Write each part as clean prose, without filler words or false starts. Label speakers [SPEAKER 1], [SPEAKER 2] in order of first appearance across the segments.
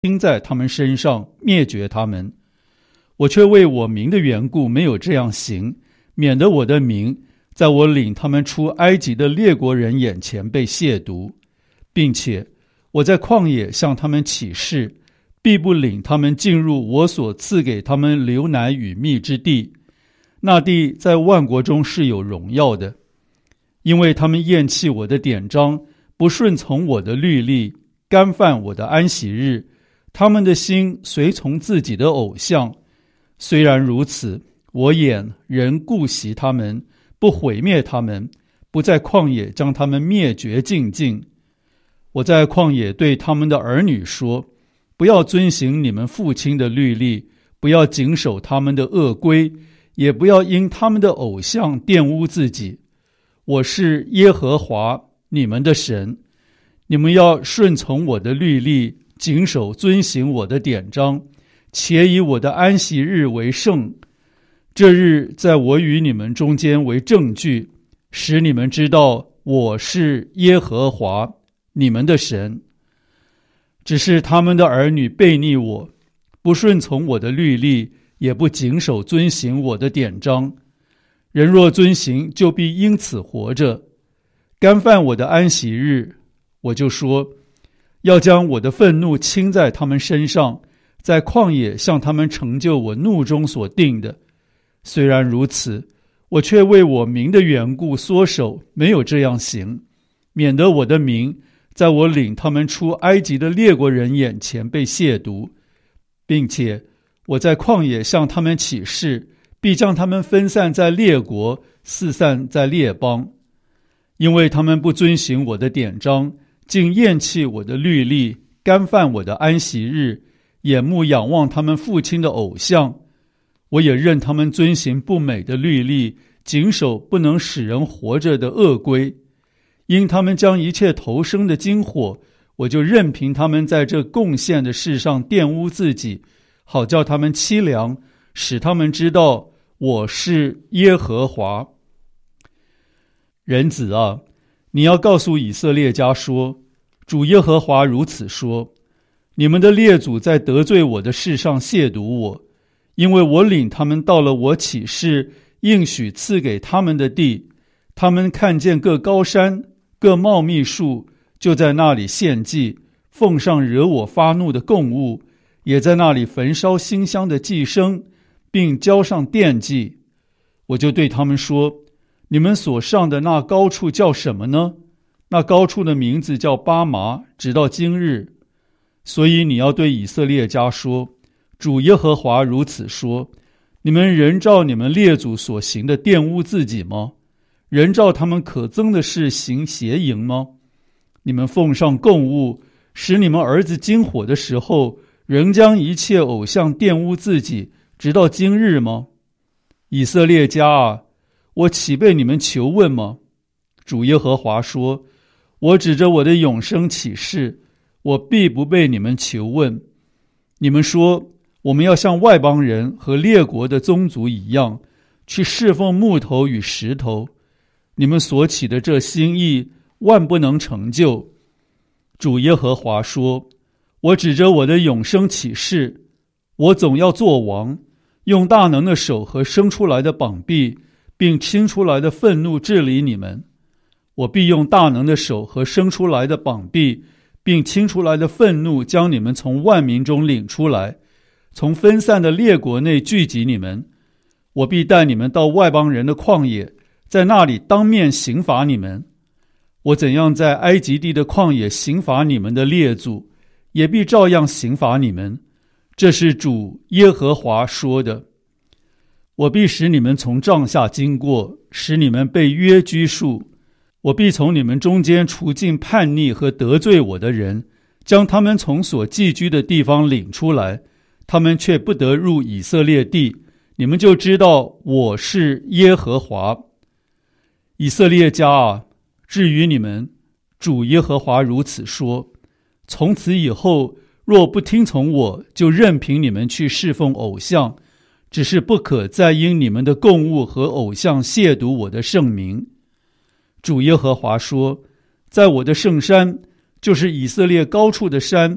[SPEAKER 1] 倾在他们身上，灭绝他们。我却为我名的缘故没有这样行，免得我的名在我领他们出埃及的列国人眼前被亵渎，并且我在旷野向他们起誓，必不领他们进入我所赐给他们流奶与蜜之地，那地在万国中是有荣耀的。因为他们厌弃我的典章，不顺从我的律例，干犯我的安息日，他们的心随从自己的偶像。虽然如此，我眼仍顾惜他们，不毁灭他们，不在旷野将他们灭绝尽尽。我在旷野对他们的儿女说，不要遵行你们父亲的律例，不要谨守他们的恶规，也不要因他们的偶像玷污自己。我是耶和华你们的神，你们要顺从我的律例，谨守遵行我的典章，且以我的安息日为圣。这日在我与你们中间为证据，使你们知道我是耶和华你们的神。只是他们的儿女悖逆我，不顺从我的律例，也不谨守遵行我的典章。人若遵行，就必因此活着。干犯我的安息日，我就说，要将我的愤怒倾在他们身上，在旷野向他们成就我怒中所定的。虽然如此，我却为我名的缘故缩手，没有这样行，免得我的名在我领他们出埃及的列国人眼前被亵渎，并且我在旷野向他们起誓，必将他们分散在列国，四散在列邦。因为他们不遵行我的典章，竟厌弃我的律例，干犯我的安息日，眼目仰望他们父亲的偶像。我也任他们遵行不美的律例，谨守不能使人活着的恶规。因他们将一切投生的金火，我就任凭他们在这贡献的事上玷污自己，好叫他们凄凉，使他们知道我是耶和华。人子啊，你要告诉以色列家说，主耶和华如此说，你们的列祖在得罪我的事上亵渎我，因为我领他们到了我起誓应许赐给他们的地，他们看见各高山各茂密树，就在那里献祭，奉上惹我发怒的供物，也在那里焚烧馨香的祭牲，并交上奠祭。我就对他们说，你们所上的那高处叫什么呢？那高处的名字叫巴麻，直到今日。所以你要对以色列家说，主耶和华如此说，你们仍照你们列祖所行的玷污自己吗？仍照他们可憎的事行邪淫吗？你们奉上供物，使你们儿子经火的时候，仍将一切偶像玷污自己，直到今日吗？以色列家啊，我岂被你们求问吗？主耶和华说，我指着我的永生起誓，我必不被你们求问。你们说，我们要像外邦人和列国的宗族一样，去侍奉木头与石头。你们所起的这心意，万不能成就。主耶和华说，我指着我的永生起誓，我总要做王，用大能的手和生出来的膀臂，并倾出来的愤怒治理你们。我必用大能的手和生出来的膀臂，并倾出来的愤怒，将你们从万民中领出来，从分散的列国内聚集你们。我必带你们到外邦人的旷野，在那里当面刑罚你们。我怎样在埃及地的旷野刑罚你们的列祖，也必照样刑罚你们。这是主耶和华说的。我必使你们从帐下经过，使你们被约拘束。我必从你们中间除尽叛逆和得罪我的人，将他们从所寄居的地方领出来，他们却不得入以色列地。你们就知道我是耶和华。以色列家啊，至于你们，主耶和华如此说，从此以后，若不听从我，就任凭你们去侍奉偶像，只是不可再因你们的供物和偶像亵渎我的圣名。主耶和华说，在我的圣山，就是以色列高处的山，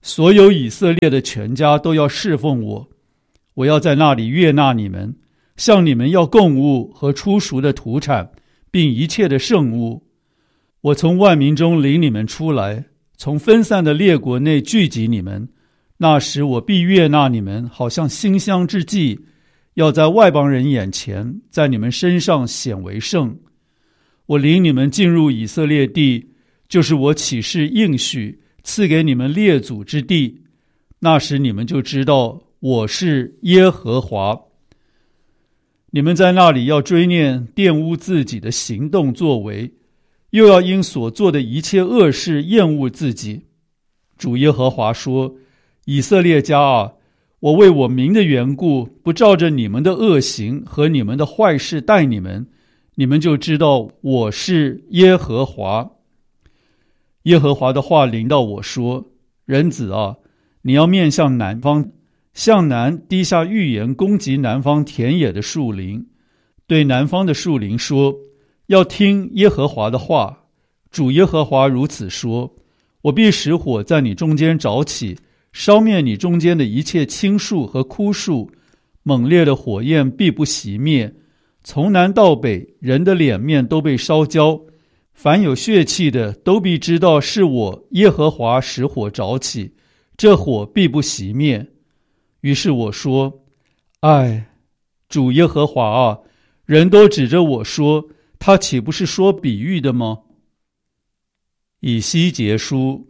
[SPEAKER 1] 所有以色列的全家都要侍奉我，我要在那里悦纳你们，向你们要供物和初熟的土产，并一切的圣物。我从万民中领你们出来，从分散的列国内聚集你们，那时我必悦纳你们，好像馨香之祭，要在外邦人眼前，在你们身上显为圣。我领你们进入以色列地，就是我起誓应许赐给你们列祖之地，那时你们就知道我是耶和华。你们在那里要追念玷污自己的行动作为，又要因所做的一切恶事厌恶自己。主耶和华说，以色列家啊，我为我名的缘故，不照着你们的恶行和你们的坏事待你们，你们就知道我是耶和华。耶和华的话临到我说，人子啊，你要面向南方，向南滴下预言，攻击南方田野的树林，对南方的树林说，要听耶和华的话。主耶和华如此说，我必使火在你中间着起，烧灭你中间的一切青树和枯树，猛烈的火焰必不熄灭，从南到北，人的脸面都被烧焦，凡有血气的都必知道是我耶和华使火着起，这火必不熄灭。于是我说，唉，主耶和华啊，人都指着我说，他岂不是说比喻的吗？以西结书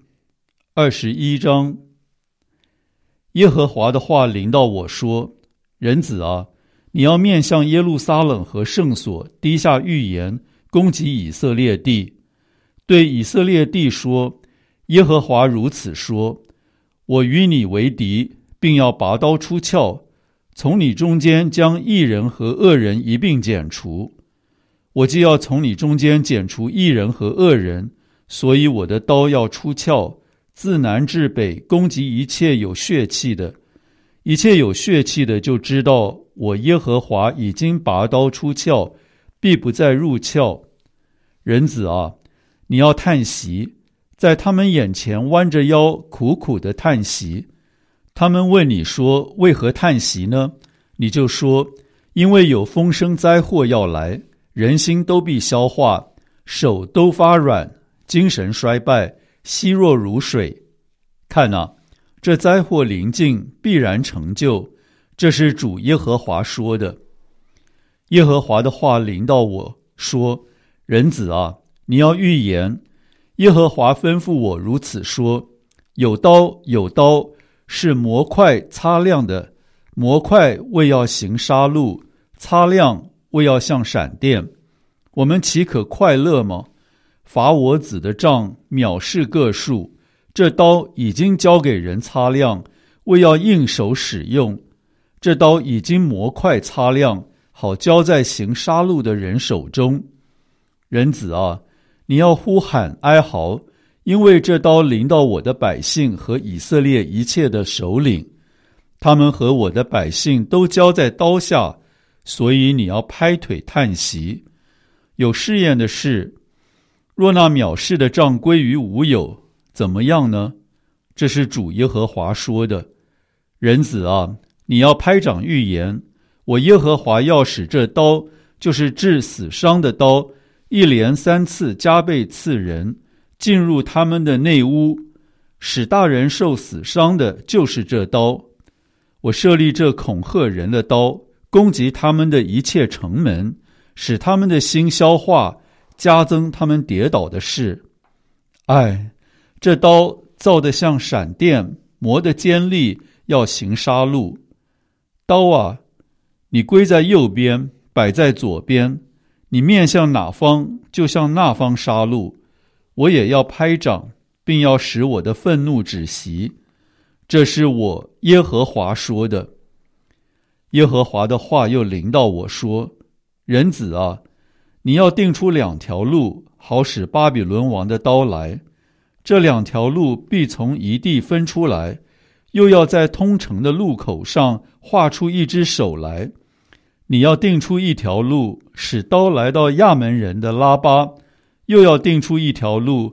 [SPEAKER 1] 21章。耶和华的话临到我说，人子啊，你要面向耶路撒冷和圣所滴下预言，攻击以色列地。对以色列地说，耶和华如此说，我与你为敌，并要拔刀出鞘，从你中间将义人和恶人一并剪除。我既要从你中间剪除义人和恶人，所以我的刀要出鞘，自南至北攻击一切有血气的。一切有血气的就知道我耶和华已经拔刀出鞘，必不再入鞘。人子啊，你要叹息，在他们眼前弯着腰苦苦的叹息。他们问你说，为何叹息呢？你就说，因为有风声灾祸要来，人心都必消化，手都发软，精神衰败，稀弱如水。看啊，这灾祸临近，必然成就，这是主耶和华说的。耶和华的话临到我说，人子啊，你要预言，耶和华吩咐我如此说，有刀，有刀，是模块擦亮的，模块为要行杀戮，擦亮为要像闪电。我们岂可快乐吗？伐我子的杖藐视个数，这刀已经交给人擦亮，为要应手使用。这刀已经模块擦亮，好交在行杀戮的人手中。人子啊，你要呼喊哀嚎，因为这刀临到我的百姓和以色列一切的首领，他们和我的百姓都交在刀下，所以你要拍腿叹息。有试验的事，若那藐视的杖归于无有，怎么样呢？这是主耶和华说的。人子啊，你要拍掌预言，我耶和华要使这刀，就是治死伤的刀，一连3次加倍刺人，进入他们的内屋，使大人受死伤的就是这刀。我设立这恐吓人的刀，攻击他们的一切城门，使他们的心消化，加增他们跌倒的事。唉，这刀造得像闪电，磨得尖利，要行杀戮。刀啊，你归在右边，摆在左边，你面向哪方，就向那方杀戮。我也要拍掌，并要使我的愤怒止息。这是我耶和华说的。耶和华的话又临到我说，人子啊，你要定出2条路，好使巴比伦王的刀来。这2条路必从一地分出来，又要在通城的路口上画出一只手来。你要定出1条路，使刀来到亚门人的拉巴，又要定出1条路，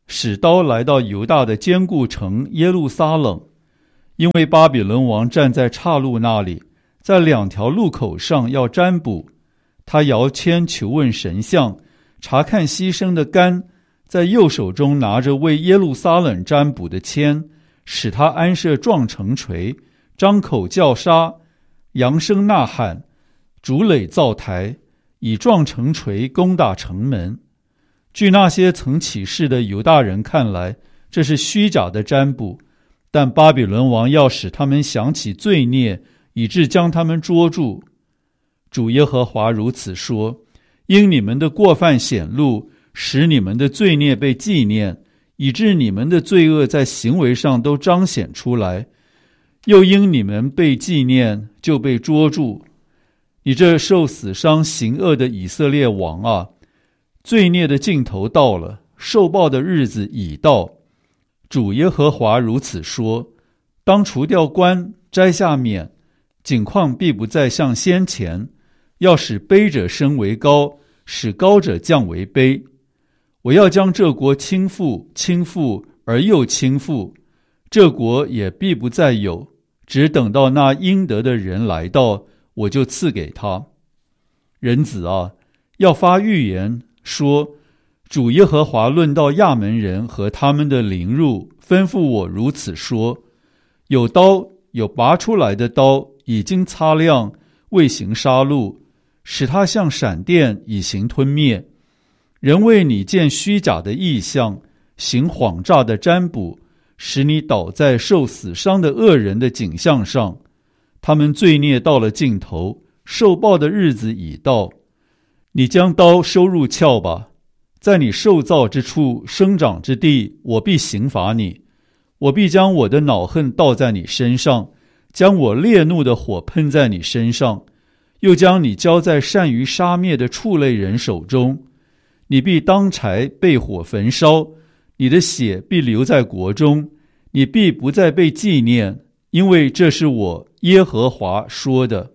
[SPEAKER 1] 使刀来到犹大的坚固城耶路撒冷，因为巴比伦王站在岔路那里，在2条路口上要占卜。他摇签求问神像，查看牺牲的肝，在右手中拿着为耶路撒冷占卜的签，使他安设撞城锤，张口叫杀，扬声呐喊，筑垒造台，以撞城锤攻打城门。据那些曾起誓的犹大人看来，这是虚假的占卜，但巴比伦王要使他们想起罪孽，以致将他们捉住。主耶和华如此说：因你们的过犯显露，使你们的罪孽被纪念，以致你们的罪恶在行为上都彰显出来，又因你们被纪念，就被捉住。你这受死伤行恶的以色列王啊，罪孽的尽头到了，受报的日子已到。主耶和华如此说：当除掉冠，摘下冕，景况必不再像先前，要使卑者升为高，使高者降为卑。我要将这国倾覆，倾覆而又倾覆，这国也必不再有，只等到那应得的人来到，我就赐给他。人子啊，要发预言说：主耶和华论到亚门人和他们的凌辱，吩咐我如此说：有刀，有拔出来的刀，已经擦亮，未行杀戮，使它像闪电，以行吞灭。人为你见虚假的异象，行谎诈的占卜，使你倒在受死伤的恶人的景象上。他们罪孽到了尽头，受报的日子已到。你将刀收入鞘吧，在你受造之处，生长之地，我必刑罚你。我必将我的恼恨倒在你身上，将我烈怒的火喷在你身上，又将你交在善于杀灭的畜类人手中。你必当柴被火焚烧，你的血必流在国中，你必不再被纪念，因为这是我耶和华说的。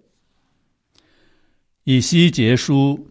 [SPEAKER 1] 以西结书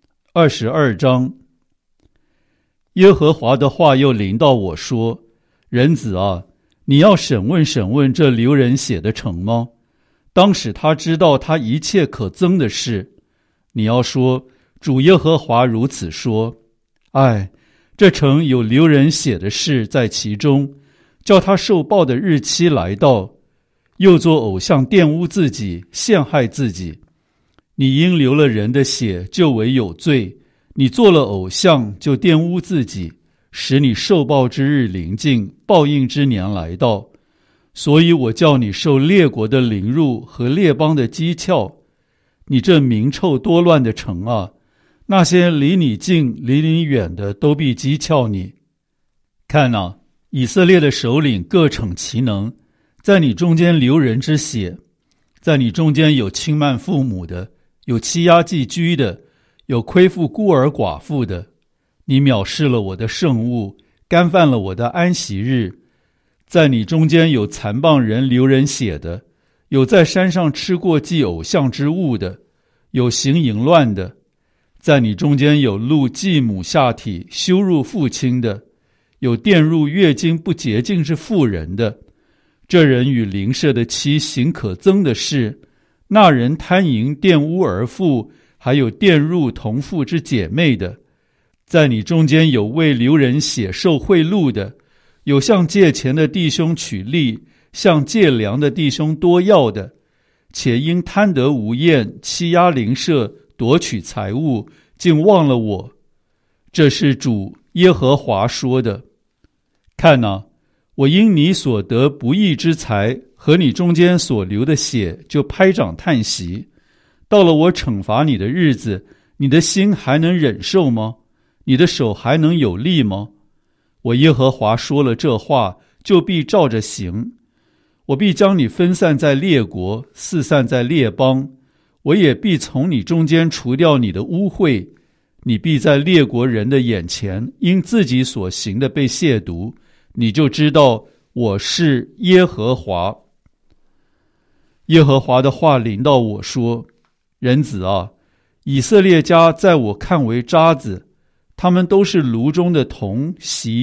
[SPEAKER 1] 22章。耶和华的话又临到我说：人子啊，你要审问审问这流人血的城吗？当使他知道他一切可憎的事。你要说：主耶和华如此说：唉，这城有流人血的事在其中，叫他受报的日期来到，又做偶像玷污自己，陷害自己。你因流了人的血，就为有罪；你做了偶像，就玷污自己，使你受报之日临近，报应之年来到。所以我叫你受列国的凌辱和列邦的讥诮。你这名臭多乱的城啊，那些离你近离你远的都必讥诮你。看啊，以色列的首领各逞其能，在你中间流人之血，在你中间有轻慢父母的，有欺压寄居的，有亏负孤儿寡妇的。你藐视了我的圣物，干犯了我的安息日。在你中间有残谤人流人血的，有在山上吃过祭偶像之物的，有行淫乱的。在你中间有露继母下体羞辱父亲的，有玷入月经不洁净之妇人的。这人与邻舍的妻行可憎的事，那人贪淫玷污儿妇，还有玷入同父之姐妹的。在你中间有为流人血受贿赂的，有向借钱的弟兄取利，向借粮的弟兄多要的，且因贪得无厌，欺压邻舍，夺取财物，竟忘了我。这是主耶和华说的。看哪，我因你所得不义之财和你中间所流的血，就拍掌叹息。到了我惩罚你的日子，你的心还能忍受吗？你的手还能有力吗？我耶和华说了这话，就必照着行。我必将你分散在列国，四散在列邦，我也必从你中间除掉你的污秽。你必在列国人的眼前，因自己所行的被亵渎，你就知道我是耶和华。耶和华的话临到我说：人子啊，以色列家在我看为渣子，他们都是炉中的铜锡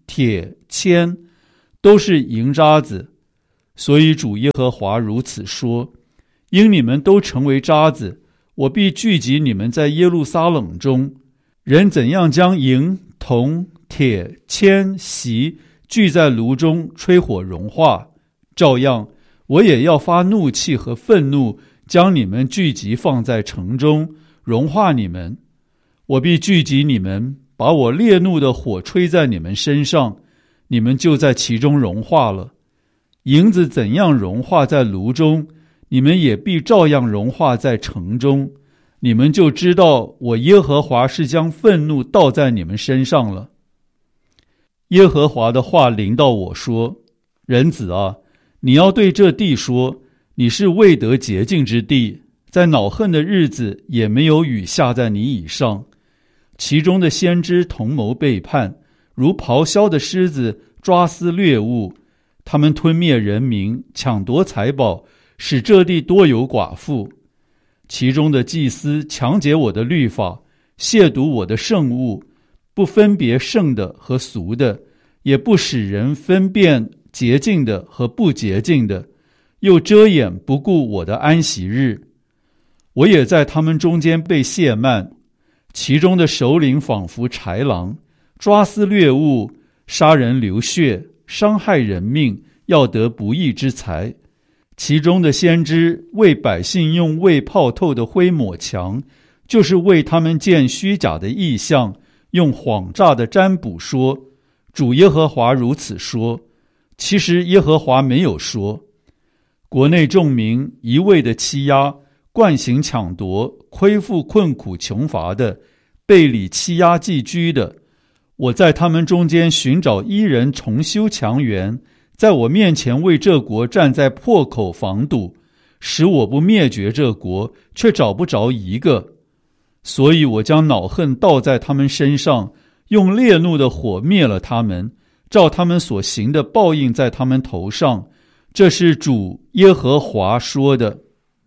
[SPEAKER 1] 铁、铅，都是银渣子。所以主耶和华如此说：因你们都成为渣子，我必聚集你们在耶路撒冷中。人怎样将银、铜、铁、铅、锡聚在炉中吹火融化，照样我也要发怒气和愤怒，将你们聚集放在城中，融化你们。我必聚集你们，把我烈怒的火吹在你们身上，你们就在其中融化了。银子怎样融化在炉中，你们也必照样融化在城中。你们就知道我耶和华是将愤怒倒在你们身上了。耶和华的话临到我说：人子啊，你要对这地说，你是未得洁净之地，在恼恨的日子也没有雨下在你以上。其中的先知同谋背叛，如咆哮的狮子抓撕掠物，他们吞灭人民，抢夺财宝，使这地多有寡妇。其中的祭司强解我的律法，亵渎我的圣物，不分别圣的和俗的，也不使人分辨洁净的和不洁净的，又遮掩不顾我的安息日。我也在他们中间被亵慢，其中的首领仿佛豺狼，抓撕掠物，杀人流血，伤害人命，要得不义之财。其中的先知为百姓用未泡透的灰抹墙，就是为他们见虚假的异象，用谎诈的占卜说：主耶和华如此说。其实耶和华没有说。国内众民一味的欺压，惯行抢夺，亏负困苦穷乏的，背离欺压寄居的，我在他们中间寻找一人重修墙垣，在我面前为这国站在破口防堵，使我不灭绝这国，却找不着一个。所以我将恼恨倒在他们身上，用烈怒的火灭了他们，照他们所行的报应在他们头上。这是主耶和华说的。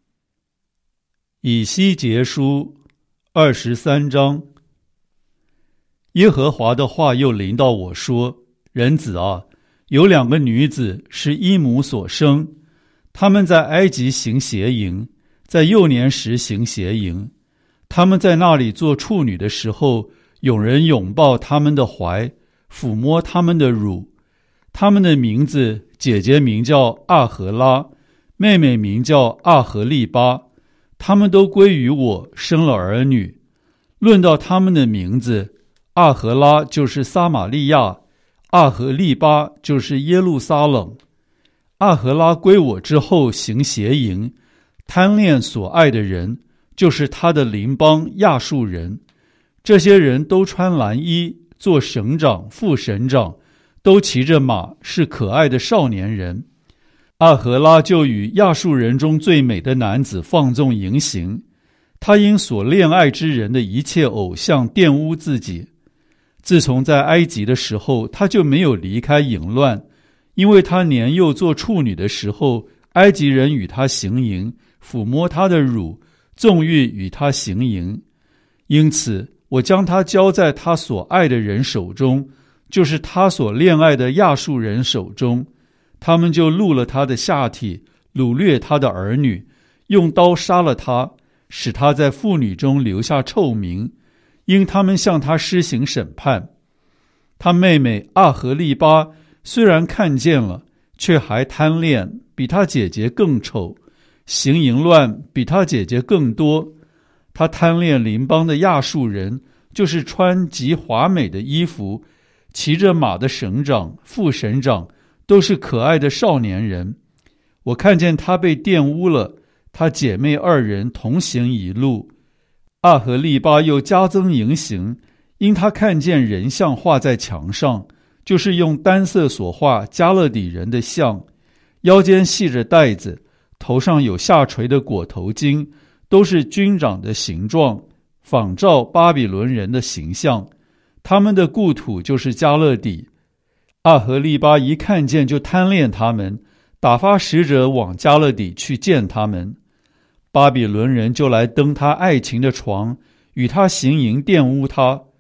[SPEAKER 1] 以西结书23章。耶和华的话又临到我说：人子啊，有2个女子是一母所生，她们在埃及行邪淫，在幼年时行邪淫。她们在那里做处女的时候，有人拥抱她们的怀，抚摸她们的乳。她们的名字，姐姐名叫阿荷拉，妹妹名叫阿荷利巴。她们都归于我，生了儿女。论到她们的名字，阿荷拉就是撒玛利亚，阿荷利巴就是耶路撒冷。阿荷拉归我之后行邪淫，贪恋所爱的人，就是他的邻邦亚述人。这些人都穿蓝衣，做省长、副省长，都骑着马，是可爱的少年人。阿荷拉就与亚述人中最美的男子放纵淫行，他因所恋爱之人的一切偶像玷污自己。自从在埃及的时候，他就没有离开淫乱，因为他年幼做处女的时候，埃及人与他行淫，抚摸他的乳，纵欲与他行淫。因此我将他交在他所爱的人手中，就是他所恋爱的亚述人手中。他们就戮了他的下体，掳掠他的儿女，用刀杀了他，使他在妇女中留下臭名，因他们向他施行审判。他妹妹阿荷利巴虽然看见了，却还贪恋，比他姐姐更丑，行淫乱比他姐姐更多。他贪恋邻邦的亚述人，就是穿极华美的衣服，骑着马的省长、副省长，都是可爱的少年人。我看见他被玷污了，他姐妹2人同行一路。阿荷利巴又加增淫行，因他看见人像画在墙上，就是用单色所画加勒底人的像，腰间系着带子，头上有下垂的裹头巾，都是军长的形状，仿照巴比伦人的形象。他们的故土就是加勒底。阿荷利巴一看见就贪恋他们，打发使者往加勒底去见他们。巴比伦人就来登他爱情的床，与他行淫玷污他。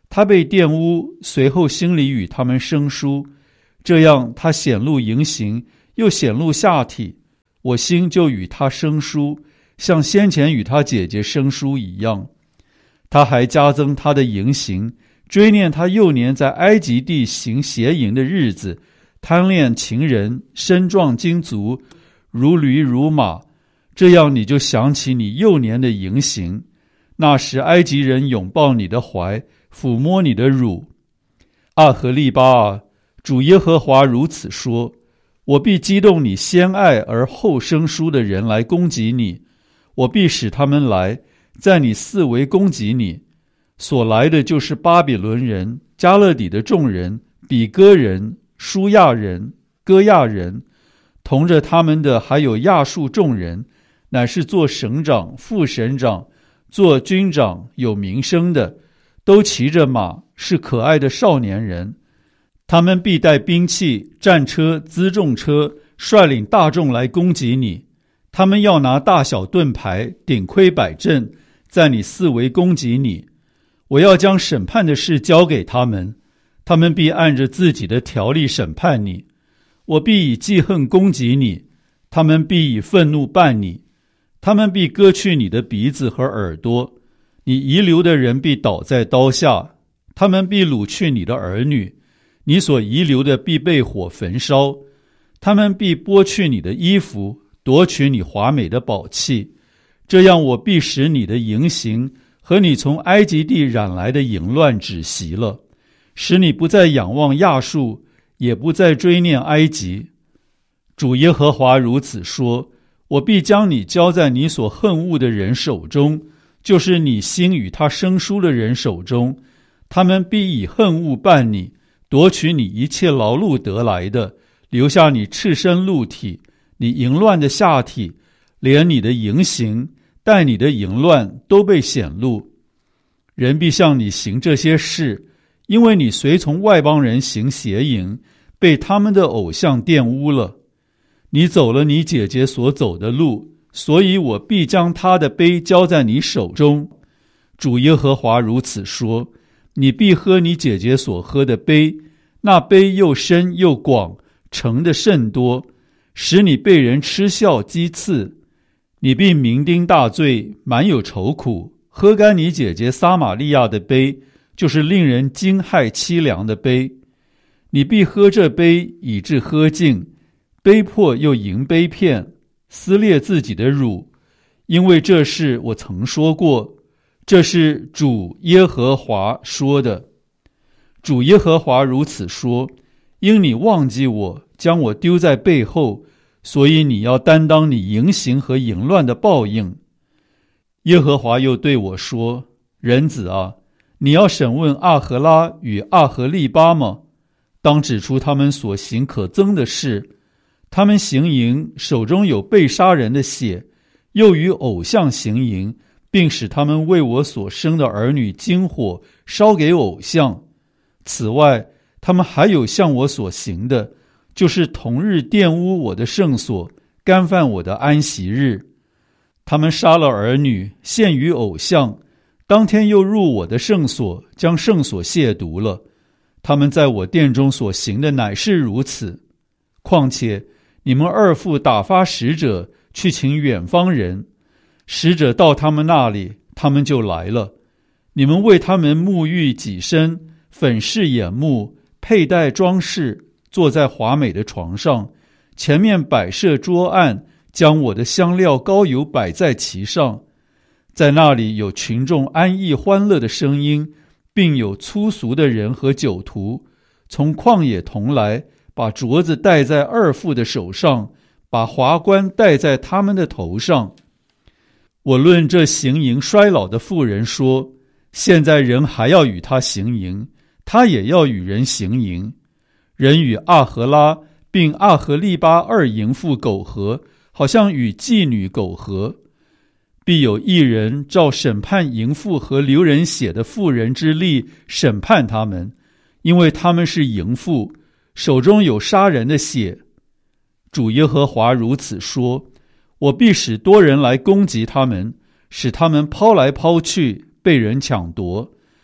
[SPEAKER 1] 他被玷污，随后心里与他们生疏，这样他显露淫行，又显露下体，我心就与他生疏，像先前与他姐姐生疏一样。他还加增他的淫行，追念他幼年在埃及地行邪淫的日子，贪恋情人，身壮精足，如驴如马，这样你就想起你幼年的淫行。那时埃及人拥抱你的怀，抚摸你的乳。阿和利巴啊，主耶和华如此说，我必激动你先爱而后生疏的人来攻击你，我必使他们来，在你四围攻击你。所来的就是巴比伦人、加勒底的众人、比哥人、舒亚人、歌亚人，同着他们的还有亚述众人，乃是做省长、副省长、做军长有名声的，都骑着马，是可爱的少年人。他们必带兵器、战车、辎重车，率领大众来攻击你。他们要拿大小盾牌，顶盔摆阵，在你四围攻击你。我要将审判的事交给他们，他们必按着自己的条例审判你。我必以记恨攻击你，他们必以愤怒办你。他们必割去你的鼻子和耳朵，你遗留的人必倒在刀下。他们必掳去你的儿女，你所遗留的必被火焚烧。他们必剥去你的衣服，夺取你华美的宝器。这样我必使你的淫行和你从埃及地染来的淫乱止息了，使你不再仰望亚述，也不再追念埃及。主耶和华如此说，我必将你交在你所恨恶的人手中，就是你心与他生疏的人手中。他们必以恨恶办你，夺取你一切劳碌得来的，留下你赤身露体，你淫乱的下体，连你的淫行带你的淫乱都被显露。人必向你行这些事，因为你随从外邦人行邪淫，被他们的偶像玷污了。你走了你姐姐所走的路，所以我必将她的杯交在你手中。主耶和华如此说，你必喝你姐姐所喝的杯，那杯又深又广，盛的甚多，使你被人嗤笑讥刺。你必酩酊大醉，满有愁苦，喝干你姐姐撒玛利亚的杯，就是令人惊骇凄凉的杯。你必喝这杯，以致喝尽，杯破又盈杯片，撕裂自己的乳，因为这事我曾说过，这是主耶和华说的。主耶和华如此说，因你忘记我，将我丢在背后，所以你要担当你淫行和淫乱的报应。耶和华又对我说，人子啊，你要审问阿和拉与阿和利巴吗？当指出他们所行可憎的事。他们行淫，手中有被杀人的血，又与偶像行淫，并使他们为我所生的儿女金火烧给偶像。此外，他们还有向我所行的，就是同日玷污我的圣所，干犯我的安息日。他们杀了儿女，献于偶像，当天又入我的圣所，将圣所亵渎了。他们在我殿中所行的乃是如此。况且你们二父打发使者去请远方人，使者到他们那里，他们就来了。你们为他们沐浴己身，粉饰眼目，佩戴装饰，坐在华美的床上，前面摆设桌案，将我的香料膏油摆在其上。在那里有群众安逸欢乐的声音，并有粗俗的人和酒徒，从旷野同来，把镯子戴在二父的手上，把华冠戴在他们的头上。我论这行淫衰老的妇人说，现在人还要与他行淫，他也要与人行淫。人与阿和拉并阿和利巴二淫妇苟合，好像与妓女苟合。必有一人照审判淫妇和流人血的妇人之例审判他们，因为他们是淫妇，手中有杀人的血。主耶和华如此说，我必使多人来攻击他们，使他们抛来抛去，被人抢夺。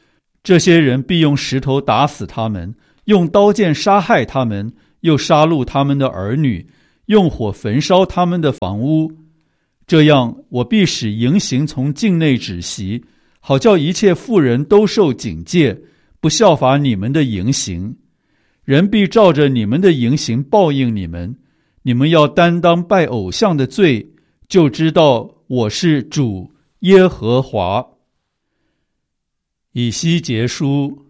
[SPEAKER 1] 这些人必用石头打死他们，用刀剑杀害他们，又杀戮他们的儿女，用火焚烧他们的房屋。这样，我必使淫行从境内止息，好叫一切妇人都受警戒，不效法你们的淫行。人必照着你们的淫行报应你们。你们要担当拜偶像的罪，就知道我是主耶和华。以西结书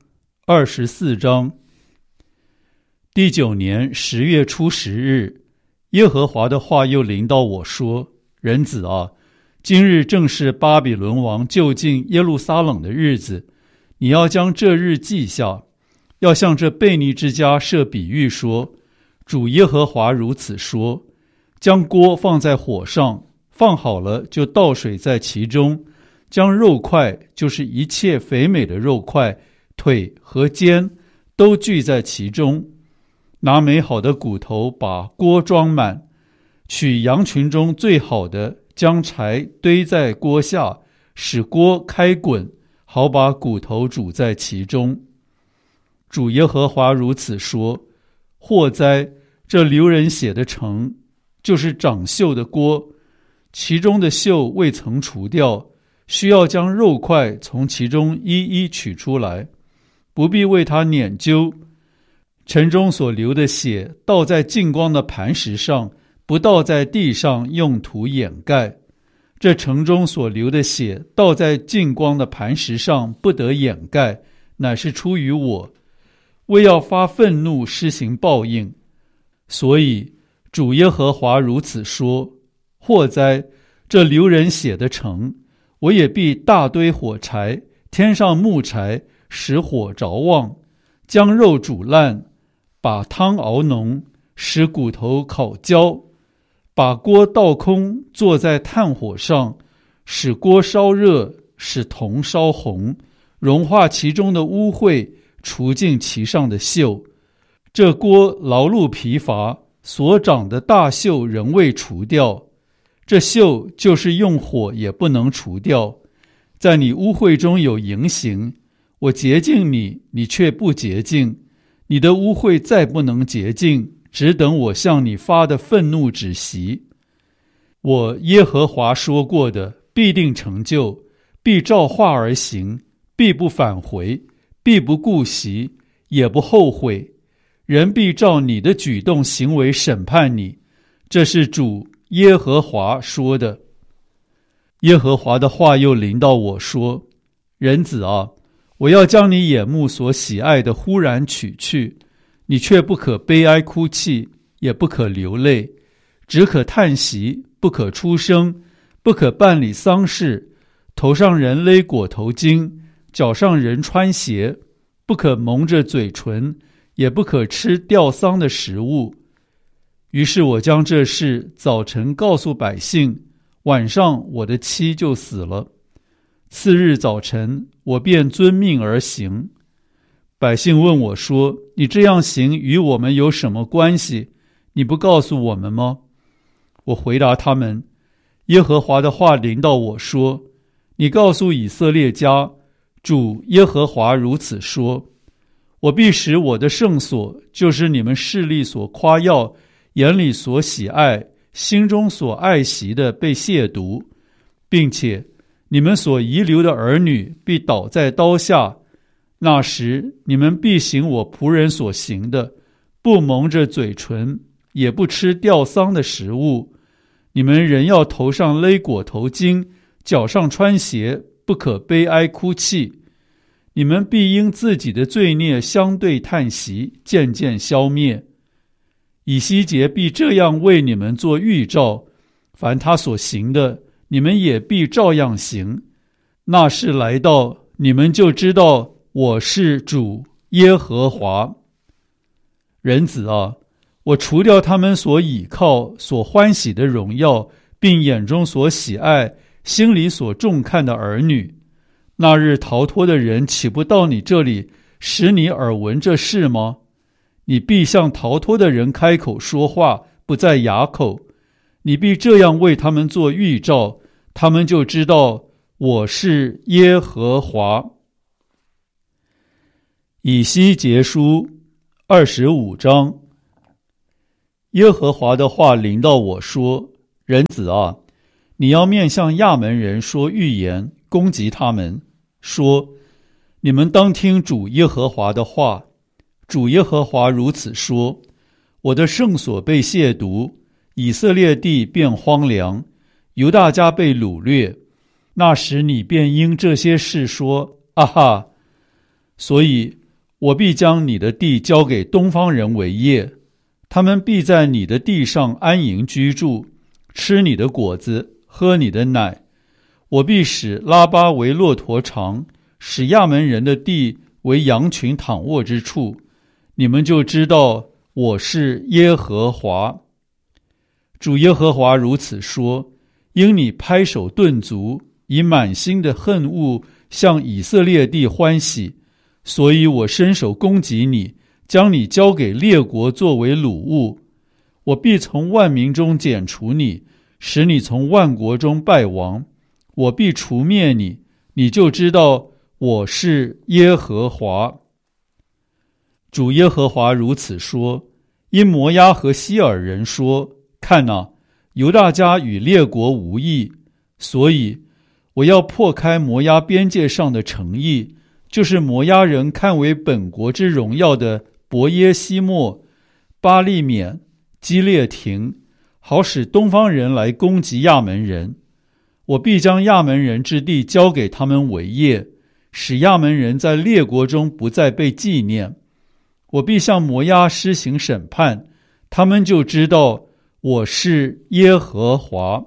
[SPEAKER 1] 24章。第9年10月初10日，耶和华的话又临到我说：人子啊，今日正是巴比伦王就近耶路撒冷的日子，你要将这日记下，要向这悖逆之家设比喻说：主耶和华如此说，将锅放在火上，放好了就倒水在其中，将肉块，就是一切肥美的肉块，腿和肩都聚在其中，拿美好的骨头把锅装满，取羊群中最好的，将柴堆在锅下，使锅开滚，好把骨头煮在其中。主耶和华如此说：祸哉，这流人血的城，就是长锈的锅，其中的锈未曾除掉，需要将肉块从其中一一取出来，不必为它捻揪。城中所流的血倒在净光的磐石上，不倒在地上用土掩盖。这城中所流的血倒在净光的磐石上，不得掩盖，乃是出于我，为要发愤怒施行报应。所以主耶和华如此说：祸哉，这流人血的城，我也必大堆火柴，添上木柴，使火着旺，将肉煮烂，把汤熬浓，使骨头烤焦，把锅倒空，坐在炭火上，使锅烧热，使铜烧红，融化其中的污秽，除尽其上的锈。这锅劳碌疲乏，所长的大锈仍未除掉，这锈就是用火也不能除掉。在你污秽中有淫行，我洁净你，你却不洁净。你的污秽再不能洁净，只等我向你发的愤怒止息。我耶和华说过的必定成就，必照话而行，必不返回，必不顾惜，也不后悔。人必照你的举动行为审判你，这是主耶和华说的。耶和华的话又临到我说：人子啊，我要将你眼目所喜爱的忽然取去，你却不可悲哀哭泣，也不可流泪，只可叹息，不可出声，不可办理丧事，头上人勒裹头巾，脚上人穿鞋，不可蒙着嘴唇，也不可吃吊丧的食物。于是我将这事早晨告诉百姓，晚上我的妻就死了。次日早晨，我便遵命而行。百姓问我说：你这样行与我们有什么关系？你不告诉我们吗？我回答他们：耶和华的话临到我说：你告诉以色列家，主耶和华如此说：我必使我的圣所，就是你们势力所夸耀，眼里所喜爱，心中所爱惜的，被亵渎，并且你们所遗留的儿女必倒在刀下。那时你们必行我仆人所行的，不蒙着嘴唇，也不吃吊丧的食物。你们人要头上勒裹头巾，脚上穿鞋，不可悲哀哭泣。你们必因自己的罪孽相对叹息，渐渐消灭。以西结必这样为你们做预兆，凡他所行的，你们也必照样行。那事来到，你们就知道我是主耶和华。人子啊，我除掉他们所倚靠、所欢喜的荣耀，并眼中所喜爱、心里所重看的儿女。那日逃脱的人岂不到你这里，使你耳闻这事吗？你必向逃脱的人开口说话，不在哑口。你必这样为他们做预兆，他们就知道我是耶和华。 以西结书25章。耶和华的话临到我说：人子啊，你要面向亚门人说预言，攻击他们，说：你们当听主耶和华的话。主耶和华如此说：我的圣所被亵渎，以色列地变荒凉，犹大家被掳掠。那时你便因这些事说：啊哈！所以我必将你的地交给东方人为业，他们必在你的地上安营居住，吃你的果子，喝你的奶。我必使拉巴为骆驼场，使亚门人的地为羊群躺卧之处。你们就知道我是耶和华。主耶和华如此说：因你拍手顿足，以满心的恨恶向以色列地欢喜，所以我伸手攻击你，将你交给列国作为掳物。我必从万民中剪除你，使你从万国中败亡。我必除灭你，你就知道我是耶和华。主耶和华如此说：因摩押和西尔人说：看哪，犹大家与列国无异，所以我要破开摩押边界上的城邑，就是摩押人看为本国之荣耀的伯耶西莫、巴利缅、基列亭，好使东方人来攻击亚门人。我必将亚门人之地交给他们为业，使亚门人在列国中不再被纪念。我必向摩押施行审判，他们就知道我是耶和华。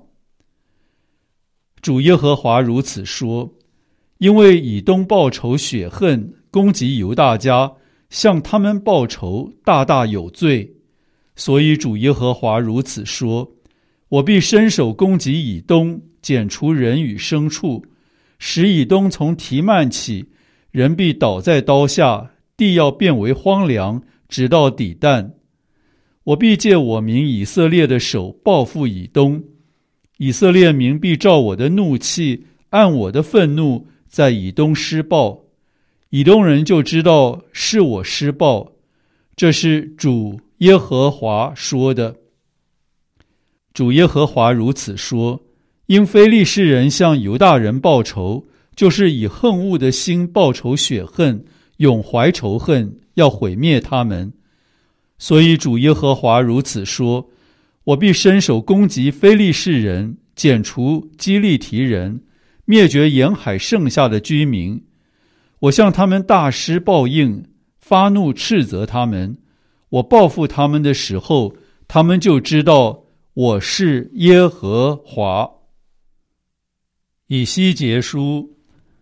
[SPEAKER 1] 主耶和华如此说：因为以东报仇雪恨，攻击犹大家，向他们报仇，大大有罪。所以主耶和华如此说：我必伸手攻击以东，剪除人与牲畜，使以东从提曼起，人必倒在刀下，地要变为荒凉，直到底旦。我必借我民以色列的手报复以东，以色列民必照我的怒气，按我的愤怒，在以东施报。以东人就知道是我施报，这是主耶和华说的。主耶和华如此说：因非利士人向犹大人报仇，就是以恨恶的心报仇雪恨，永怀仇恨，要毁灭他们。所以主耶和华如此说：我必伸手攻击非利士人，剪除基利提人，灭绝沿海剩下的居民。我向他们大施报应，发怒斥责他们。我报复他们的时候，他们就知道我是耶和华。以西结书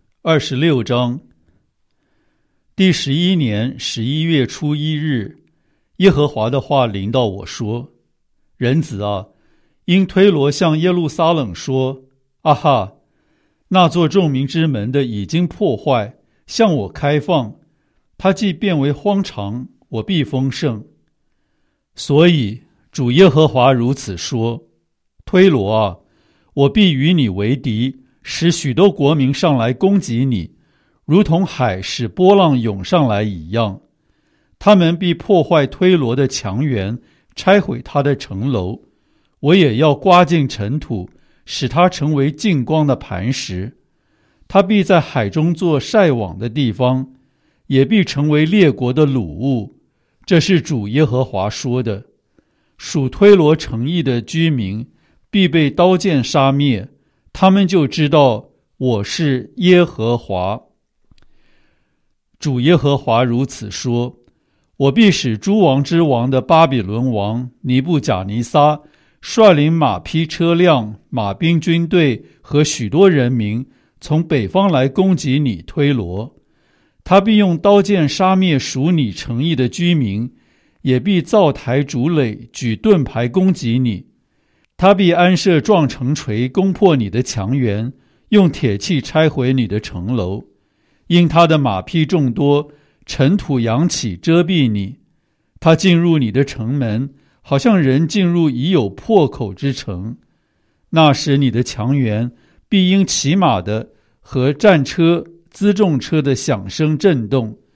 [SPEAKER 1] 26章。第11年11月初1日，耶和华的话临到我说：人子啊，因推罗向耶路撒冷说：啊哈！那座众民之门的已经破坏，向我开放，它既变为荒场，我必丰盛。所以主耶和华如此说：推罗啊，我必与你为敌，使许多国民上来攻击你，如同海使波浪涌上来一样。他们必破坏推罗的墙垣，拆毁他的城楼。我也要刮尽尘土，使它成为净光的磐石。他必在海中做晒网的地方，也必成为列国的掳物。这是主耶和华说的。属推罗城邑的居民必被刀剑杀灭，他们就知道我是耶和华。主耶和华如此说：我必使诸王之王的巴比伦王尼布甲尼撒率领马匹车辆、马兵军队和许多人民从北方来攻击你推罗。他必用刀剑杀灭属你城邑的居民，也必造台筑垒，举盾牌攻击你。他必安设撞城锤，攻破你的墙垣，用铁器拆毁你的城楼。因他的马匹众多，尘土扬起遮蔽你。他进入你的城门，好像人进入已有破口之城。那时你的墙垣必因骑马的和战车、辎重车的响声震动。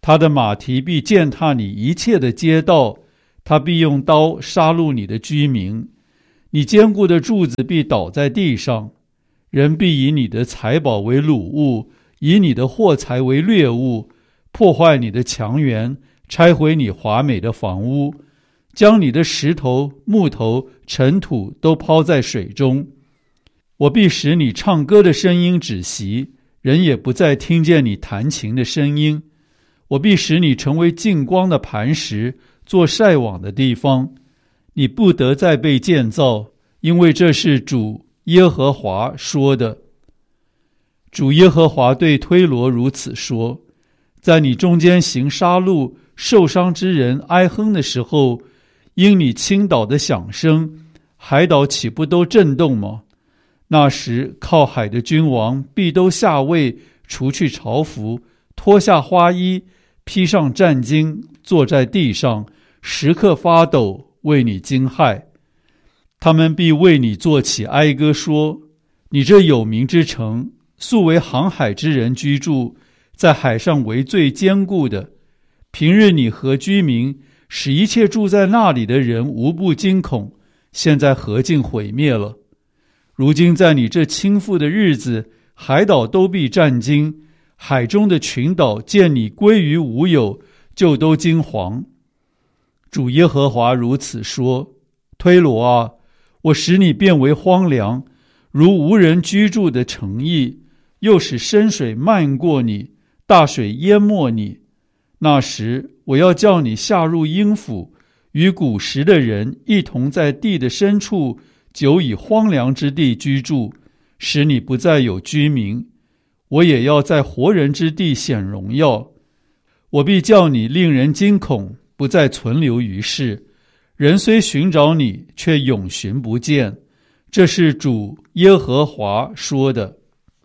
[SPEAKER 1] 他的马蹄必践踏你一切的街道，他必用刀杀戮你的居民。你坚固的柱子必倒在地上，人必以你的财宝为掳物，以你的货财为掠物，破坏你的墙垣，拆毁你华美的房屋，将你的石头、木头、尘土都抛在水中。我必使你唱歌的声音止息，人也不再听见你弹琴的声音。我必使你成为净光的磐石，做晒网的地方。你不得再被建造，因为这是主耶和华说的。主耶和华对推罗如此说：在你中间行杀戮，受伤之人哀哼的时候，因你倾倒的响声，海岛岂不都震动吗？那时靠海的君王必都下位，除去朝服，脱下花衣，披上战巾，坐在地上，时刻发抖，为你惊骇。他们必为你作起哀歌，说：你这有名之城，素为航海之人居住，在海上为最坚固的。平日你和居民，使一切住在那里的人无不惊恐，现在何竟毁灭了？如今在你这倾覆的日子，海岛都必战惊，海中的群岛见你归于无有，就都惊惶。主耶和华如此说：推罗啊，我使你变为荒凉，如无人居住的城邑，又使深水漫过你，大水淹没你。那时我要叫你下入阴府，与古时的人一同在地的深处，久以荒凉之地居住，使你不再有居民。我也要在活人之地显荣耀。我必叫你令人惊恐，不再存留于世。人虽寻找你，却永寻不见。这是主耶和华说的。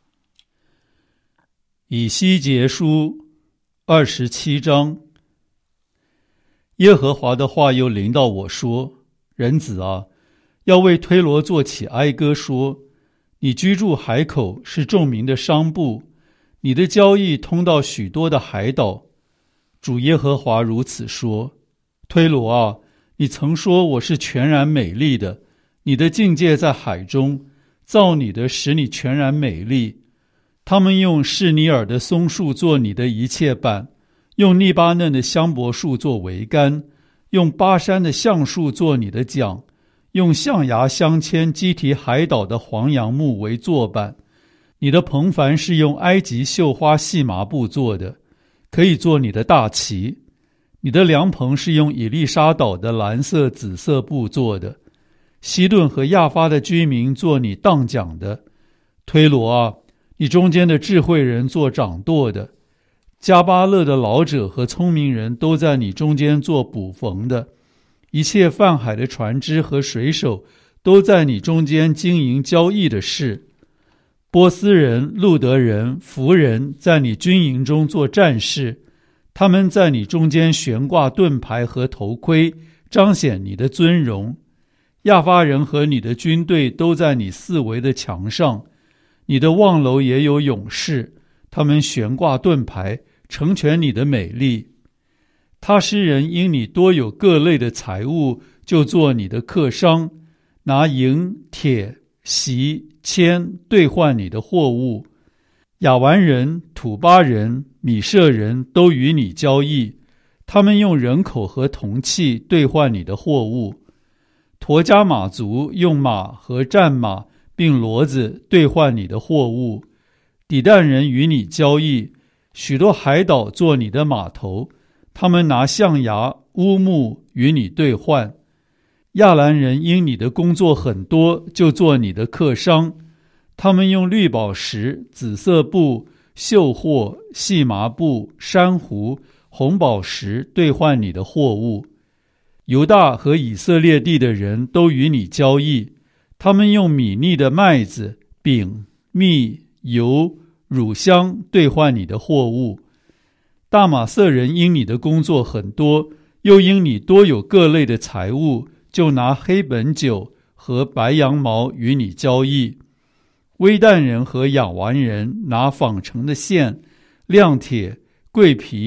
[SPEAKER 1] 以西结书27章。耶和华的话又临到我说：人子啊，要为推罗作起哀歌，说：你居住海口，是众民的商埠，你的交易通到许多的海岛。主耶和华如此说：推罗啊，你曾说我是全然美丽的，你的境界在海中，造你的使你全然美丽。他们用士尼尔的松树做你的一切板，用利巴嫩的香柏树做桅杆，用巴山的橡树做你的桨，用象牙镶嵌基提海岛的黄杨木为座板。你的棚帆是用埃及绣花细麻布做的，可以做你的大旗。你的凉棚是用以利沙岛的蓝色紫色布做的。西顿和亚发的居民做你当讲的。推罗啊，你中间的智慧人做掌舵的。加巴勒的老者和聪明人都在你中间做捕缝的。一切泛海的船只和水手都在你中间经营交易的事。波斯人、路德人、弗人在你军营中做战士，他们在你中间悬挂盾牌和头盔，彰显你的尊荣。亚发人和你的军队都在你四围的墙上，你的望楼也有勇士，他们悬挂盾牌，成全你的美丽。他施人因你多有各类的财物，就做你的客商，拿银、铁、锡、铅兑换你的货物。亚完人、土巴人、米舍人都与你交易，他们用人口和铜器兑换你的货物。陀加马族用马和战马并骡子兑换你的货物。底但人与你交易，许多海岛做你的码头，他们拿象牙、乌木与你兑换。亚兰人因你的工作很多，就做你的客商，他们用绿宝石、紫色布、绣货、细麻布、珊瑚、红宝石兑换你的货物。犹大和以色列地的人都与你交易，他们用米粒的麦子、饼、蜜、油、乳香兑换你的货物。大马色人因你的工作很多，又因你多有各类的财物，就拿黑本酒和白羊毛与你交易。微旦人和亚完人拿纺成的线、亮铁、桂皮、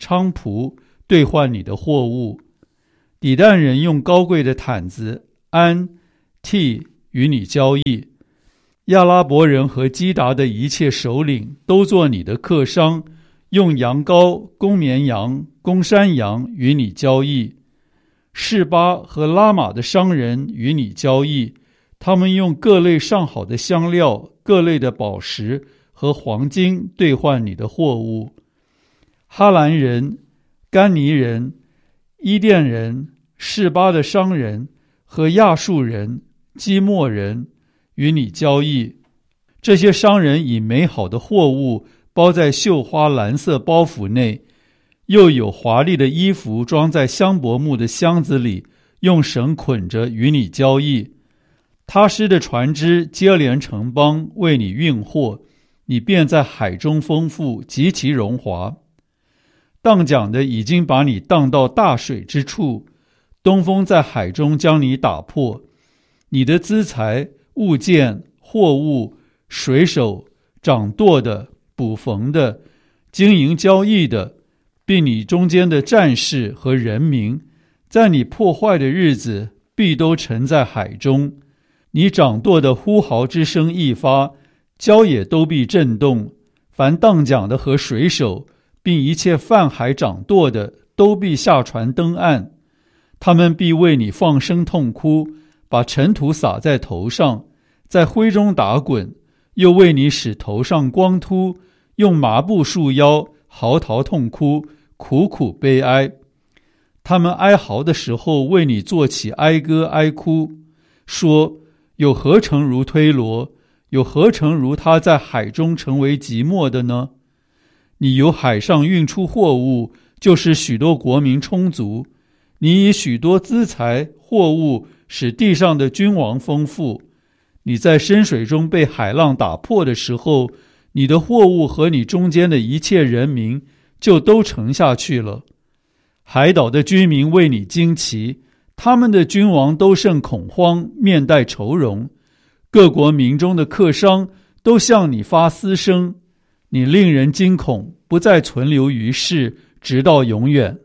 [SPEAKER 1] 菖蒲兑换你的货物。底但人用高贵的毯子、桉、滌与你交易。亚拉伯人和基达的一切首领都做你的客商，用羊羔、公绵羊、公山羊与你交易。示巴和拉玛的商人与你交易，他们用各类上好的香料、各类的宝石和黄金兑换你的货物。哈兰人、甘尼人、伊甸人、示巴的商人和亚述人、基莫人与你交易。这些商人以美好的货物包在绣花蓝色包袱内，又有华丽的衣服装在香柏木的箱子里，用绳捆着与你交易。他施的船只接连城邦为你运货，你便在海中丰富，极其荣华。荡桨的已经把你荡到大水之处，东风在海中将你打破。你的资财、物件、货物、水手、掌舵的、捕缝的、经营交易的，并你中间的战士和人民，在你破坏的日子必都沉在海中。你掌舵的呼号之声一发，郊野都必震动。凡荡桨的和水手，并一切泛海掌舵的，都必下船登岸。他们必为你放声痛哭，把尘土撒在头上，在灰中打滚，又为你使头上光秃，用麻布束腰，嚎啕痛哭，苦苦悲哀。他们哀嚎的时候，为你做起哀歌哀哭，说：有何城如推罗？有何城如他在海中成为寂寞的呢？你由海上运出货物，就使许多国民充足。你以许多资财货物使地上的君王丰富。你在深水中被海浪打破的时候，你的货物和你中间的一切人民就都沉下去了。海岛的居民为你惊奇，他们的君王都甚恐慌，面带愁容。各国民中的客商都向你发嘶声，你令人惊恐，不再存留于世，直到永远。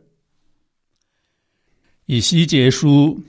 [SPEAKER 1] 以西结书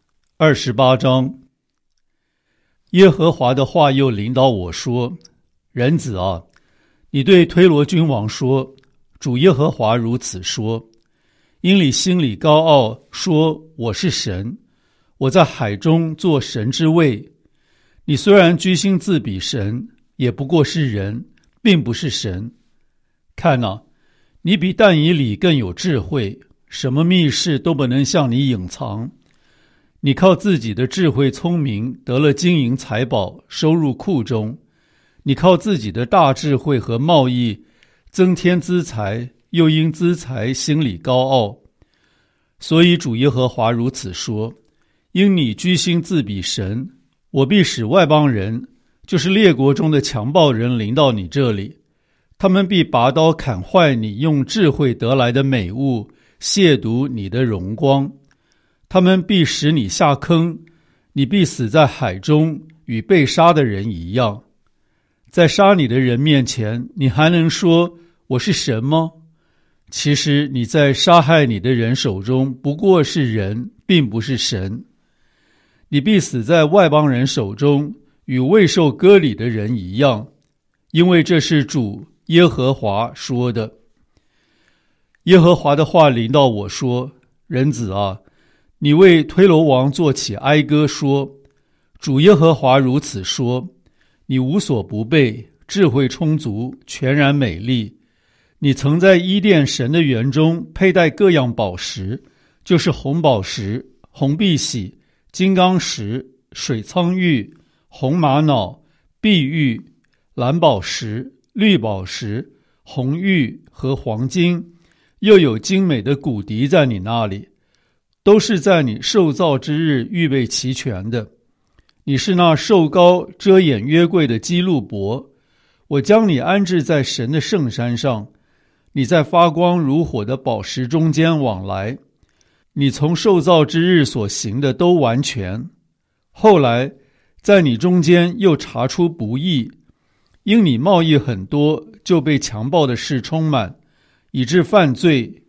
[SPEAKER 1] 28章。耶和华的话又临到我说：人子啊，你对推罗君王说，主耶和华如此说，因你心里高傲，说我是神，我在海中做神之位。你虽然居心自比神，也不过是人，并不是神。看啊，你比但以理更有智慧，什么密事都不能向你隐藏。你靠自己的智慧聪明，得了金银财宝，收入库中。你靠自己的大智慧和贸易，增添资财，又因资财心里高傲。所以主耶和华如此说：因你居心自比神，我必使外邦人，就是列国中的强暴人临到你这里，他们必拔刀砍坏你用智慧得来的美物，亵渎你的荣光。他们必使你下坑，你必死在海中，与被杀的人一样。在杀你的人面前，你还能说我是神吗？其实你在杀害你的人手中不过是人，并不是神。你必死在外邦人手中，与未受割礼的人一样，因为这是主耶和华说的。耶和华的话临到我说：人子啊，你为推罗王做起哀歌，说：主耶和华如此说，你无所不备，智慧充足，全然美丽。你曾在伊甸神的园中佩戴各样宝石，就是红宝石、红碧玺、金刚石、水苍玉、红玛瑙、碧玉、蓝宝石、绿宝石、红玉和黄金，又有精美的骨笛在你那里，都是在你受造之日预备齐全的。你是那瘦高遮掩约柜的基路伯，我将你安置在神的圣山上。你在发光如火的宝石中间往来，你从受造之日所行的都完全。后来在你中间又查出不义，因你贸易很多，就被强暴的事充满，以致犯罪，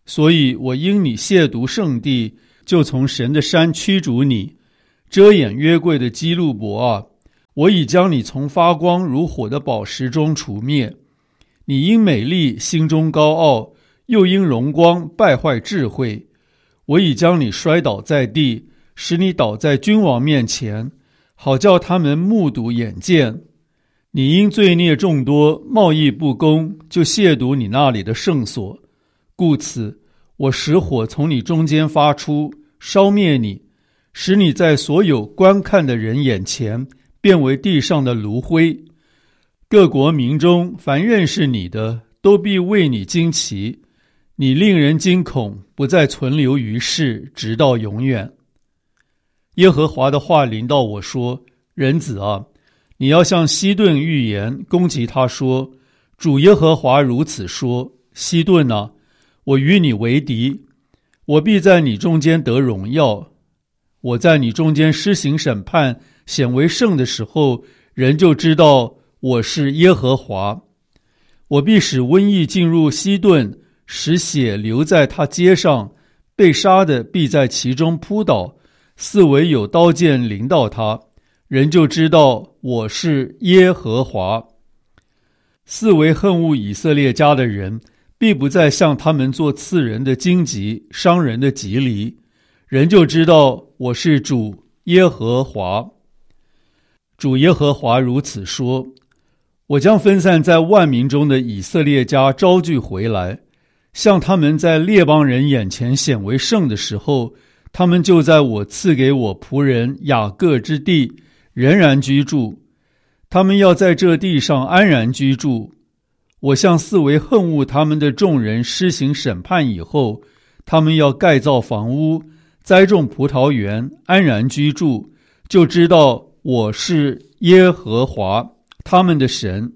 [SPEAKER 1] 所以我因你亵渎圣地，就从神的山驱逐你。遮掩约柜的基路伯啊，我已将你从发光如火的宝石中除灭。你因美丽心中高傲，又因荣光败坏智慧。我已将你摔倒在地，使你倒在君王面前，好叫他们目睹眼见。你因罪孽众多，贸易不公，就亵渎你那里的圣所。故此，我使火从你中间发出，烧灭你，使你在所有观看的人眼前变为地上的炉灰。各国民中凡认识你的，都必为你惊奇。你令人惊恐，不再存留于世，直到永远。耶和华的话临到我说：人子啊，你要向西顿预言，攻击他说：主耶和华如此说，西顿啊，我与你为敌，我必在你中间得荣耀。我在你中间施行审判，显为圣的时候，人就知道我是耶和华。我必使瘟疫进入西顿，使血流在他街上，被杀的必在其中扑倒，四围有刀剑临到他，人就知道我是耶和华。四围恨恶以色列家的人，必不再向他们做刺人的荆棘，伤人的蒺藜，人就知道我是主耶和华。主耶和华如此说：我将分散在万民中的以色列家招聚回来，像他们在列邦人眼前显为圣的时候，他们就在我赐给我仆人雅各之地仍然居住。他们要在这地上安然居住。我向四围恨恶他们的众人施行审判以后，他们要盖造房屋，栽种葡萄园，安然居住，就知道我是耶和华他们的神。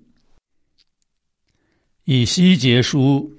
[SPEAKER 1] 以西结书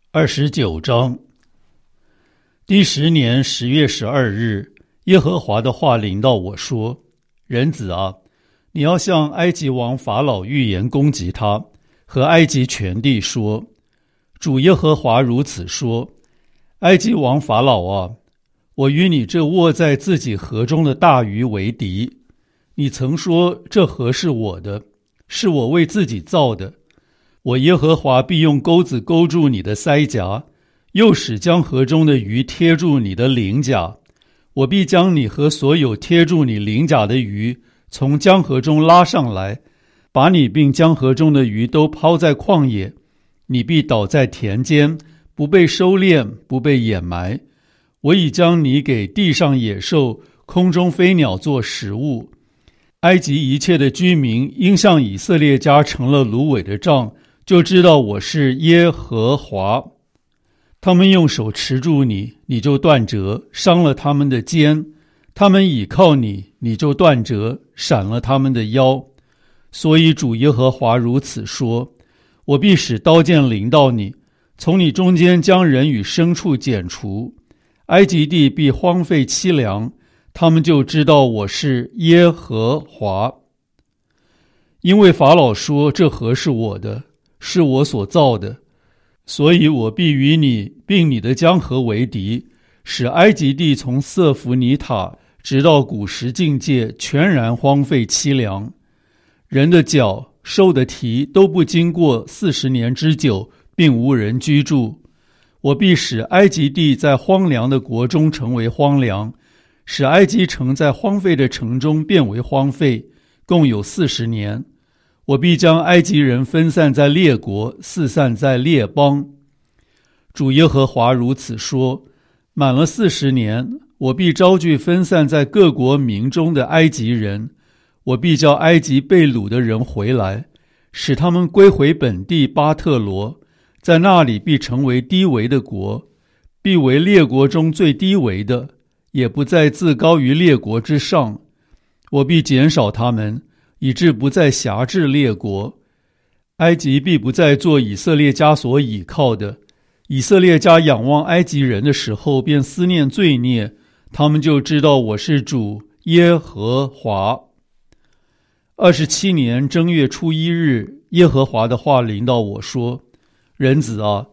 [SPEAKER 1] 29章。第10年10月12日，耶和华的话临到我说：人子啊，你要向埃及王法老预言，攻击他，和埃及全地说：主耶和华如此说，埃及王法老啊，我与你这卧在自己河中的大鱼为敌。你曾说这河是我的，是我为自己造的。我耶和华必用钩子勾住你的腮颊，又使江河中的鱼贴住你的鳞甲。我必将你和所有贴住你鳞甲的鱼从江河中拉上来，把你并江河中的鱼都抛在旷野。你必倒在田间，不被收敛，不被掩埋。我已将你给地上野兽、空中飞鸟做食物。埃及一切的居民因向以色列家成了芦苇的杖，就知道我是耶和华。他们用手持住你，你就断折，伤了他们的肩；他们倚靠你，你就断折，闪了他们的腰。所以主耶和华如此说：我必使刀剑临到你，从你中间将人与牲畜剪除。埃及地必荒废凄凉，他们就知道我是耶和华。因为法老说这河是我的，是我所造的，所以我必与你并你的江河为敌，使埃及地从瑟弗尼塔直到古时境界全然荒废凄凉。人的脚、兽的蹄都不经过40年之久，并无人居住。我必使埃及地在荒凉的国中成为荒凉，使埃及城在荒废的城中变为荒废，共有40年。我必将埃及人分散在列国，四散在列邦。主耶和华如此说：满了40年，我必招聚分散在各国民中的埃及人，我必叫埃及被掳的人回来，使他们归回本地巴特罗，在那里必成为低微的国，必为列国中最低微的，也不再自高于列国之上。我必减少他们，以致不再辖制列国。埃及必不再做以色列家所倚靠的。以色列家仰望埃及人的时候，便思念罪孽，他们就知道我是主耶和华。27年正月初1日，耶和华的话临到我说：人子啊，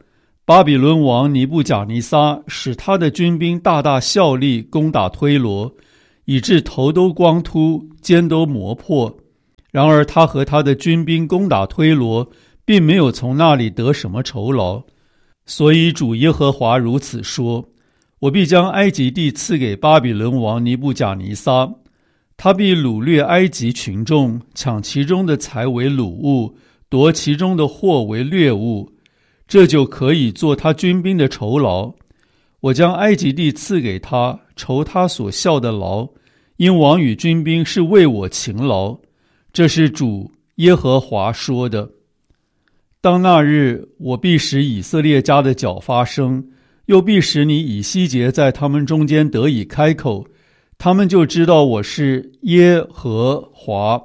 [SPEAKER 1] 巴比伦王尼布甲尼撒使他的军兵大大效力，攻打推罗，以致头都光秃，肩都磨破。然而他和他的军兵攻打推罗，并没有从那里得什么酬劳。所以主耶和华如此说：我必将埃及地赐给巴比伦王尼布甲尼撒，他必掳掠埃及群众，抢其中的财为掳物，夺其中的货为掠物，这就可以做他军兵的酬劳。我将埃及地赐给他，酬他所效的劳，因王与军兵是为我勤劳。这是主耶和华说的。当那日，我必使以色列家的脚发生，又必使你以西结在他们中间得以开口，他们就知道我是耶和华。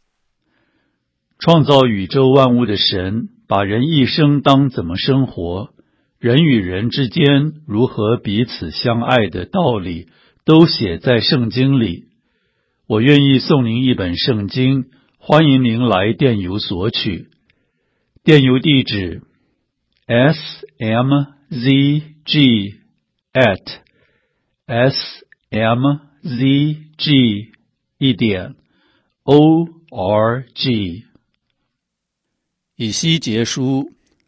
[SPEAKER 1] 创造宇宙万物的神，把人一生当怎么生活，人与人之间如何彼此相爱的道理，都写在圣经里。我愿意送您一本圣经，欢迎您来电邮索取。电邮地址 smzg@smzg.org。 以西结书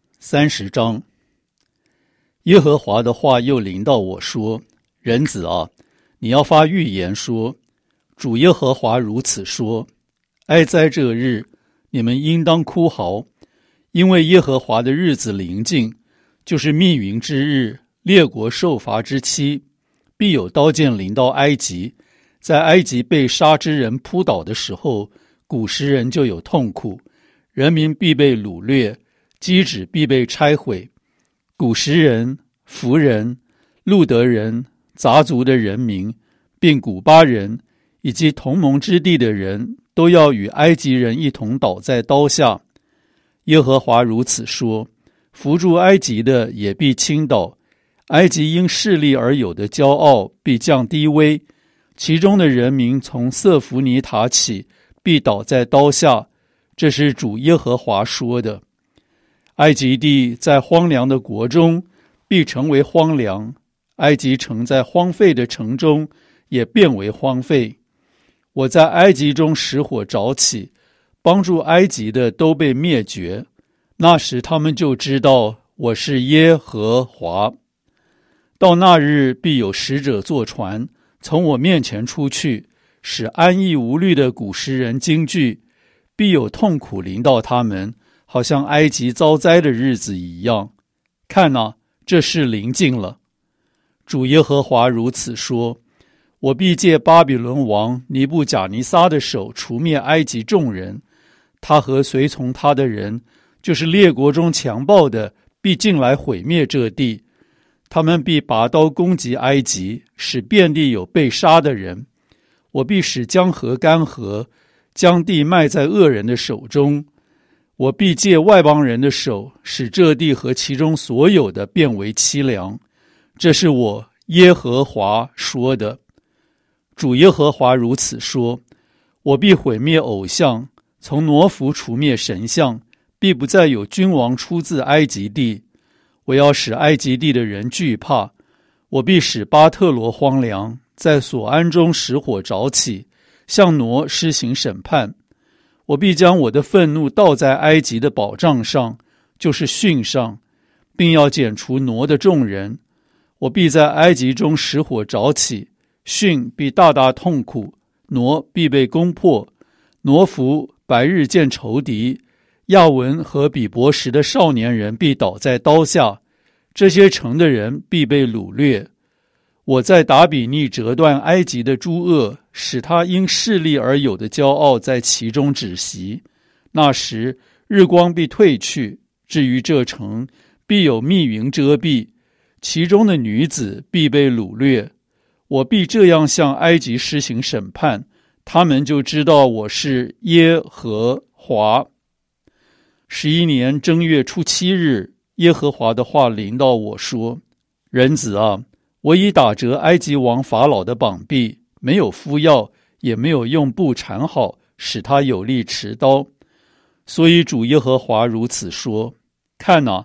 [SPEAKER 1] 30章。耶和华的话又临到我说：人子啊，你要发预言说，主耶和华如此说：哀哉这日，你们应当哭嚎，因为耶和华的日子临近，就是密云之日，列国受罚之期。必有刀剑临到埃及，在埃及被杀之人扑倒的时候，古时人就有痛苦，人民必被掳掠，基址必被拆毁。古时人、弗人、路德人、杂族的人民，并古巴人以及同盟之地的人，都要与埃及人一同倒在刀下。耶和华如此说：扶助埃及的也必倾倒，埃及因势力而有的骄傲必降低微，其中的人民从瑟弗尼塔起，必倒在刀下。这是主耶和华说的。埃及地在荒凉的国中必成为荒凉，埃及城在荒废的城中也变为荒废。我在埃及中使火着起，帮助埃及的都被灭绝，那时他们就知道我是耶和华。到那日，必有使者坐船，从我面前出去，使安逸无虑的古时人惊惧，必有痛苦临到他们，好像埃及遭灾的日子一样。看哪，这事临近了。主耶和华如此说：我必借巴比伦王尼布甲尼撒的手除灭埃及众人，他和随从他的人，就是列国中强暴的，必进来毁灭这地。他们必拔刀攻击埃及，使遍地有被杀的人。我必使江河干涸，将地卖在恶人的手中。我必借外邦人的手，使这地和其中所有的变为凄凉。这是我耶和华说的。主耶和华如此说：我必毁灭偶像，从挪弗除灭神像，必不再有君王出自埃及地。我要使埃及地的人惧怕，我必使巴特罗荒凉，在所安中使火着起，向挪施行审判。我必将我的愤怒倒在埃及的宝藏上，就是汛上，并要剪除挪的众人。我必在埃及中使火着起，汛必大大痛苦，挪必被攻破。挪弗白日见仇敌，亚文和比伯什的少年人必倒在刀下，这些城的人必被掳掠。我在达比尼折断埃及的诸恶，使他因势力而有的骄傲在其中止息。那时日光必退去，至于这城，必有密云遮蔽，其中的女子必被掳掠。我必这样向埃及施行审判，他们就知道我是耶和华。11年正月初7日，耶和华的话临到我说：人子啊，我已打折埃及王法老的膀臂，没有敷药，也没有用布缠好，使他有力持刀。所以主耶和华如此说：看哪，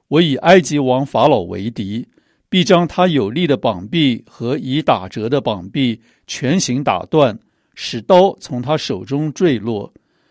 [SPEAKER 1] 我以埃及王法老为敌，必将他有力的膀臂和已打折的膀臂全行打断，使刀从他手中坠落。